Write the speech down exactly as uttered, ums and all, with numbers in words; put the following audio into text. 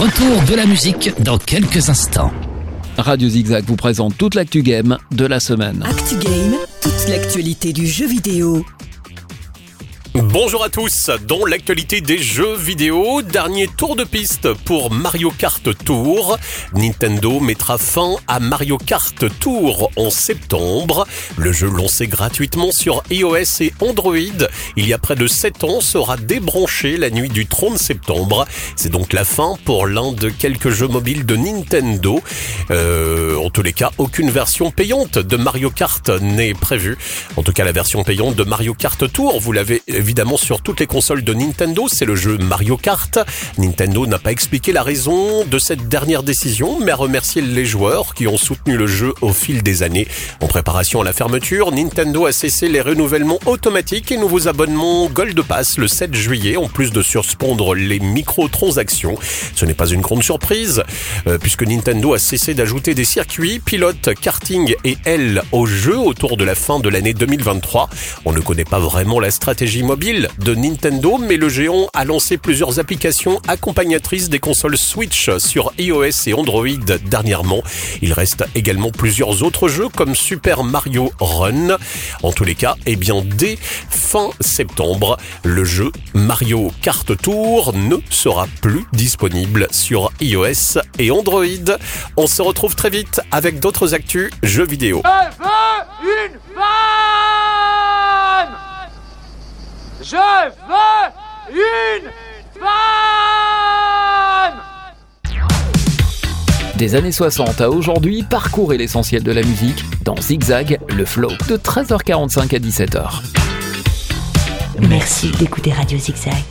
Retour de la musique dans quelques instants. Radio Zigzag vous présente toute l'actu game de la semaine. Actu Game, toute l'actualité du jeu vidéo. Bonjour à tous, dans l'actualité des jeux vidéo, dernier tour de piste pour Mario Kart Tour. Nintendo mettra fin à Mario Kart Tour en septembre. Le jeu lancé gratuitement sur iOS et Android il y a près de sept ans sera débranché la nuit du trente septembre. C'est donc la fin pour l'un de quelques jeux mobiles de Nintendo. Euh, en tous les cas, aucune version payante de Mario Kart n'est prévue. En tout cas, la version payante de Mario Kart Tour, vous l'avez évidemment sur toutes les consoles de Nintendo, c'est le jeu Mario Kart. Nintendo n'a pas expliqué la raison de cette dernière décision, mais a remercié les joueurs qui ont soutenu le jeu au fil des années. En préparation à la fermeture, Nintendo a cessé les renouvellements automatiques et nouveaux abonnements Gold Pass le sept juillet, en plus de suspendre les microtransactions. Ce n'est pas une grande surprise, euh, puisque Nintendo a cessé d'ajouter des circuits, pilotes, karting et L au jeu autour de la fin de l'année deux mille vingt-trois. On ne connaît pas vraiment la stratégie mobile de Nintendo, mais le géant a lancé plusieurs applications accompagnatrices des consoles Switch sur iOS et Android dernièrement. Il reste également plusieurs autres jeux comme Super Mario Run. En tous les cas, eh bien, dès fin septembre, le jeu Mario Kart Tour ne sera plus disponible sur iOS et Android. On se retrouve très vite avec d'autres actus jeux vidéo. Je veux une femme! Je veux une femme! Des années soixante à aujourd'hui, parcourez l'essentiel de la musique dans Zigzag, le flow, de treize heures quarante-cinq à dix-sept heures. Merci d'écouter Radio Zigzag.